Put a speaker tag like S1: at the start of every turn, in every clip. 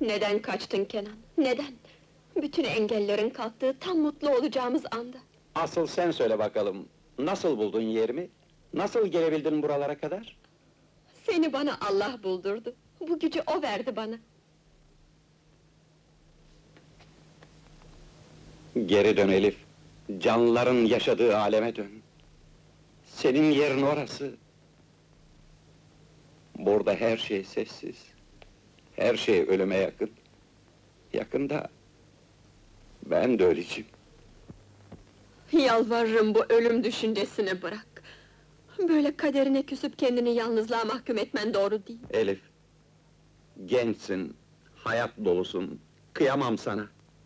S1: Neden kaçtın Kenan? Neden? Bütün engellerin kalktığı tam mutlu olacağımız anda.
S2: Asıl sen söyle bakalım, nasıl buldun yerimi? Nasıl gelebildin buralara kadar?
S1: Seni bana Allah buldurdu. Bu gücü o verdi bana.
S2: Geri dön Elif, canlıların yaşadığı aleme dön. Senin yerin orası. Burada her şey sessiz. Her şey ölüme yakın. Yakında... ben de öleceğim.
S1: Yalvarırım bu ölüm düşüncesini bırak. Böyle kaderine küsüp kendini yalnızlığa mahkum etmen doğru değil.
S2: Elif, gençsin, hayat dolusun, kıyamam sana.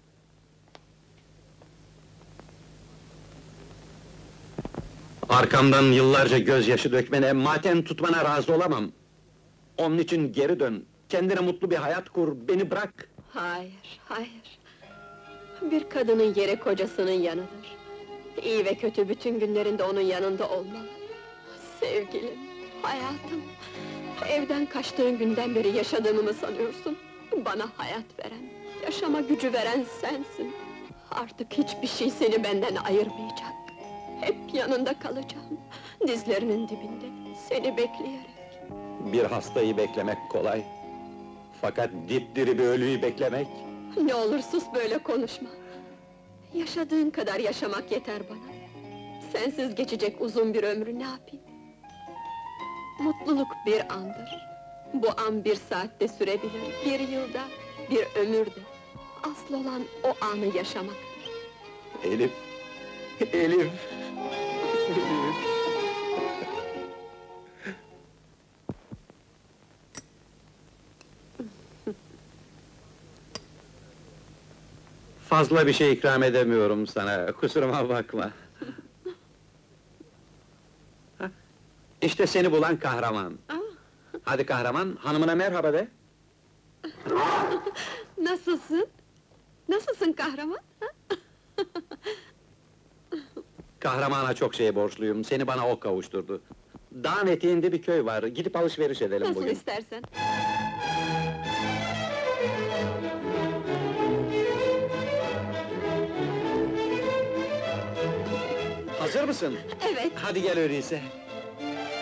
S2: Arkamdan yıllarca gözyaşı dökmene, matem tutmana razı olamam. Onun için geri dön, kendine mutlu bir hayat kur, beni bırak.
S1: Hayır, hayır. Bir kadının yeri kocasının yanıdır. İyi ve kötü bütün günlerinde onun yanında olmalı. Sevgilim, hayatım. Evden kaçtığın günden beri yaşadığımı mı sanıyorsun? Bana hayat veren, yaşama gücü veren sensin. Artık hiçbir şey seni benden ayırmayacak. Hep yanında kalacağım, dizlerinin dibinde, seni bekleyerek.
S2: Bir hastayı beklemek kolay. Fakat dipdiri bir ölüyü beklemek...
S1: Ne olur sus, böyle konuşma! Yaşadığın kadar yaşamak yeter bana. Sensiz geçecek uzun bir ömrü ne yapayım? Mutluluk bir andır. Bu an bir saatte sürebilir, bir yılda, bir ömürde. Asıl olan o anı yaşamaktır.
S2: Elif! Elif! Elif! Fazla bir şey ikram edemiyorum sana, kusuruma bakma. Hah, İşte seni bulan kahraman.
S1: Aa,
S2: Hadi kahraman, hanımına merhaba de.
S1: nasılsın? Nasılsın kahraman? ha?
S2: Kahramana çok şey borçluyum, seni bana o kavuşturdu. Dağın eteğinde bir köy var, gidip alışveriş edelim
S1: Nasıl
S2: bugün.
S1: istersen.
S2: Hazır mısın?
S1: Evet,
S2: Hadi gel öyleyse.